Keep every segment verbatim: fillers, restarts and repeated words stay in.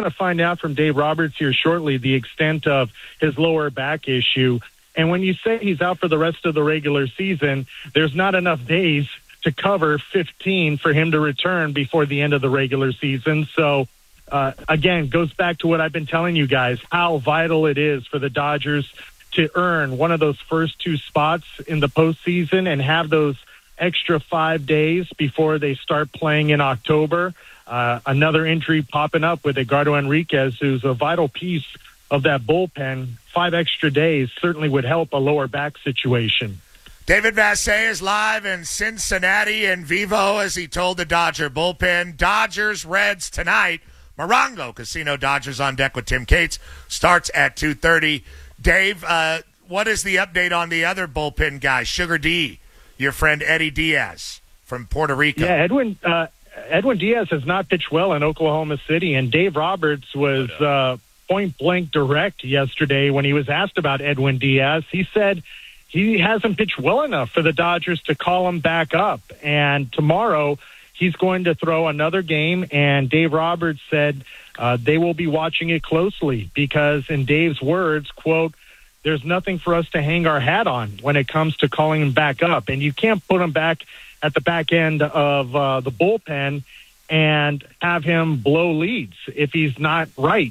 to find out from Dave Roberts here shortly the extent of his lower back issue. And when you say he's out for the rest of the regular season, there's not enough days to cover fifteen for him to return before the end of the regular season. So, uh, again, goes back to what I've been telling you guys, how vital it is for the Dodgers to earn one of those first two spots in the postseason and have those extra five days before they start playing in October. Uh, another injury popping up with Edgardo Enriquez, who's a vital piece of that bullpen. Five extra days certainly would help a lower back situation. David Vassegh is live in Cincinnati in vivo as he told the Dodger bullpen. Dodgers, Reds tonight. Morongo Casino Dodgers on deck with Tim Cates. Starts at two thirty. Dave, uh, what is the update on the other bullpen guy, Sugar D, your friend Eddie Diaz from Puerto Rico? Yeah, Edwin uh, Edwin Diaz has not pitched well in Oklahoma City, and Dave Roberts was uh, point-blank direct yesterday when he was asked about Edwin Diaz. He said he hasn't pitched well enough for the Dodgers to call him back up, and tomorrow he's going to throw another game, and Dave Roberts said uh, they will be watching it closely because, in Dave's words, quote, there's nothing for us to hang our hat on when it comes to calling him back up. And you can't put him back at the back end of uh, the bullpen and have him blow leads if he's not right.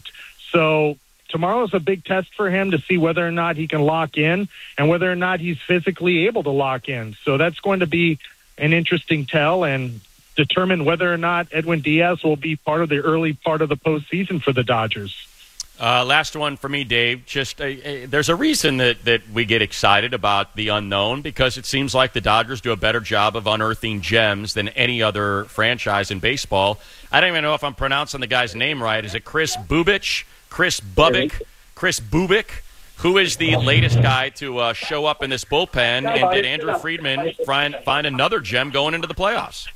So tomorrow's a big test for him to see whether or not he can lock in and whether or not he's physically able to lock in. So that's going to be an interesting tell and determine whether or not Edwin Diaz will be part of the early part of the postseason for the Dodgers. Uh, last one for me, Dave. Just uh, uh, there's a reason that, that we get excited about the unknown because it seems like the Dodgers do a better job of unearthing gems than any other franchise in baseball. I don't even know if I'm pronouncing the guy's name right. Is it Chris Bubic? Chris Bubic? Chris Bubic? Who is the latest guy to uh, show up in this bullpen? And did Andrew Friedman find, find another gem going into the playoffs?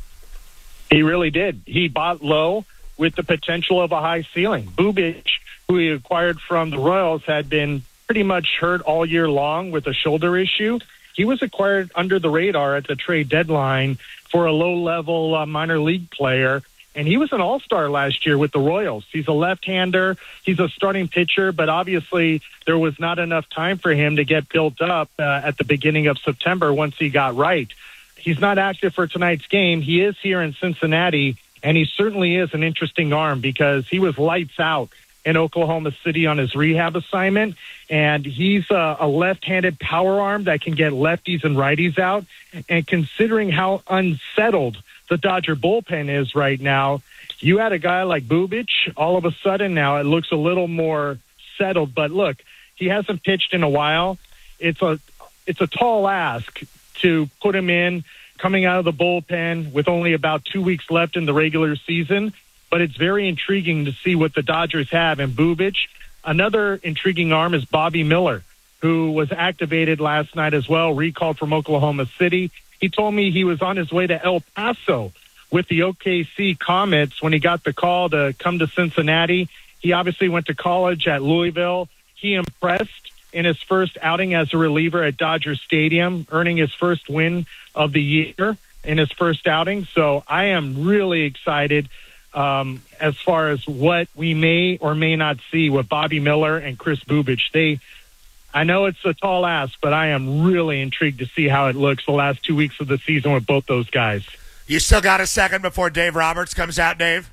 He really did. He bought low with the potential of a high ceiling. Bubic, who he acquired from the Royals, had been pretty much hurt all year long with a shoulder issue. He was acquired under the radar at the trade deadline for a low-level uh, minor league player, and he was an all-star last year with the Royals. He's a left-hander. He's a starting pitcher, but obviously there was not enough time for him to get built up uh, at the beginning of September once he got right. He's not active for tonight's game. He is here in Cincinnati, and he certainly is an interesting arm because he was lights out in Oklahoma City on his rehab assignment, and he's a, a left-handed power arm that can get lefties and righties out. And considering how unsettled the Dodger bullpen is right now, you had a guy like Bubic, all of a sudden now it looks a little more settled. But look, he hasn't pitched in a while. It's a it's a tall ask to put him in coming out of the bullpen with only about two weeks left in the regular season. But it's very intriguing to see what the Dodgers have in Bubic. Another intriguing arm is Bobby Miller, who was activated last night as well, recalled from Oklahoma City. He told me he was on his way to El Paso with the O K C Comets when he got the call to come to Cincinnati. He obviously went to college at Louisville. He impressed in his first outing as a reliever at Dodger Stadium, earning his first win of the year in his first outing. So I am really excited Um, as far as what we may or may not see with Bobby Miller and Chris Bubic. They, I know it's a tall ask, but I am really intrigued to see how it looks the last two weeks of the season with both those guys. You still got a second before Dave Roberts comes out, Dave?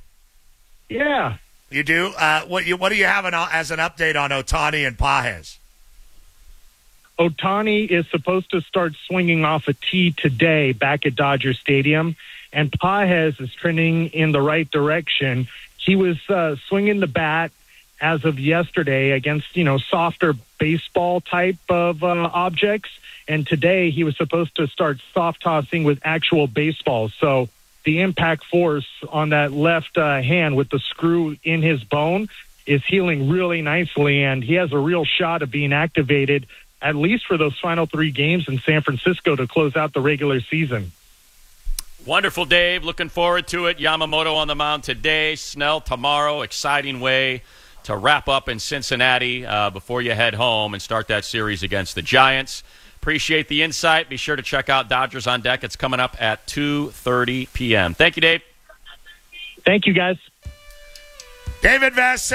Yeah. You do? Uh, what you what do you have an, as an update on Ohtani and Pages? Ohtani is supposed to start swinging off a tee today back at Dodger Stadium, and Pages is trending in the right direction. He was uh, swinging the bat as of yesterday against, you know, softer baseball type of uh, objects, and today he was supposed to start soft tossing with actual baseballs. So the impact force on that left uh, hand with the screw in his bone is healing really nicely, and he has a real shot of being activated at least for those final three games in San Francisco to close out the regular season. Wonderful, Dave. Looking forward to it. Yamamoto on the mound today, Snell tomorrow. Exciting way to wrap up in Cincinnati uh, before you head home and start that series against the Giants. Appreciate the insight. Be sure to check out Dodgers on Deck. It's coming up at two thirty p.m. Thank you, Dave. Thank you, guys. David Vassegh.